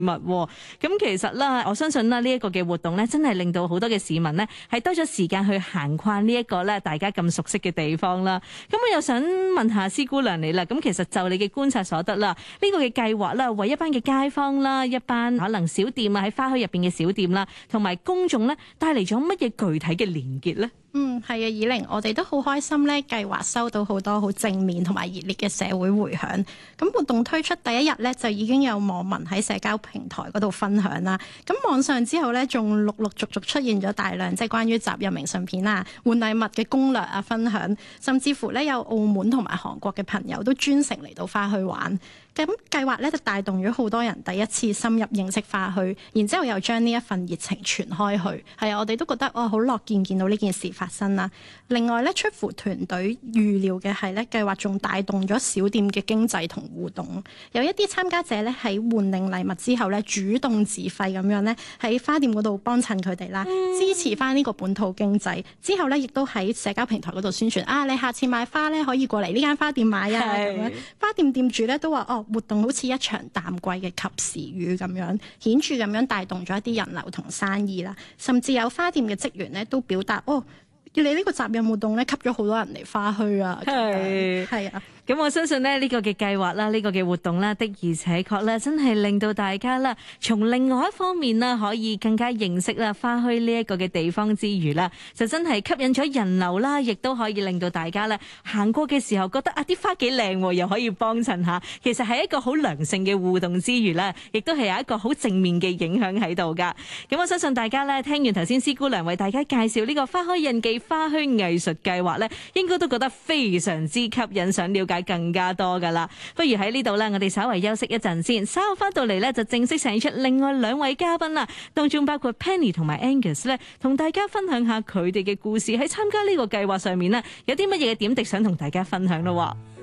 物喎。咁其實啦，我相信啦，呢一個嘅活動咧，真係令到好多嘅市民咧係多咗時間去行跨呢一個咧大家咁熟悉嘅地方啦。咁我又想問下師姑娘你啦，咁其實就你嘅觀察所得啦，呢個嘅計劃啦，為一班嘅街坊啦，一班可能小店啊喺花墟入邊嘅小店啦，同埋公眾咧帶嚟咗乜嘢具體嘅連結咧？ 係啊，以玲，我哋都好開心咧，計劃收到好多好正面同埋熱烈嘅社會回響。咁活動推出第一日咧，就已經有網民喺社交平台嗰度分享啦。咁網上之後咧，仲陸陸續續出現咗大量即係關於集郵明信片啊、換禮物嘅攻略啊分享，甚至乎咧有澳門同埋韓國嘅朋友都專程嚟到花墟玩。咁計劃咧就帶動咗好多人第一次深入認識花墟，然之後又將呢一份熱情傳開去。係啊，我哋都覺得好樂見到呢件事發生啦。另外咧，出乎團隊預料嘅係咧，計劃仲帶動咗小店嘅經濟同互動。有一啲參加者咧喺換領禮物之後咧，主動自費咁樣咧喺花店嗰度幫襯佢哋啦，支持翻呢個本土經濟。之後咧，亦都喺社交平台嗰度宣傳你下次買花咧可以過嚟呢間花店買啊咁樣。花店店主咧都話活動好似一場淡季嘅及時雨咁樣，顯著咁樣帶動咗一啲人流同生意啦。甚至有花店嘅職員咧都表達要你呢個集郵活動咧吸咗好多人嚟花墟啊。係啊。 咁我相信咧呢個嘅計劃啦，呢個嘅活動啦，的而且確咧，真係令到大家啦，從另外一方面啦，可以更加認識啦花墟呢一個嘅地方之餘啦，就真係吸引咗人流啦，亦都可以令到大家咧行過嘅時候覺得啲花幾靚，又可以幫襯下。其實係一個好良性嘅互動之餘咧，亦都係有一個好正面嘅影響喺度噶。咁我相信大家咧聽完頭先師姑娘為大家介紹呢個花墟印記花墟藝術計劃咧，應該都覺得非常之吸引，想了解更加多噶啦。不如喺呢度咧，我哋稍為休息一陣先，稍後翻到嚟咧就正式請出另外兩位嘉賓啦，當中包括 Penny 同埋 Angus 咧，同大家分享下佢哋嘅故事，喺參加呢個計劃上面咧有啲乜嘢點滴想同大家分享咯。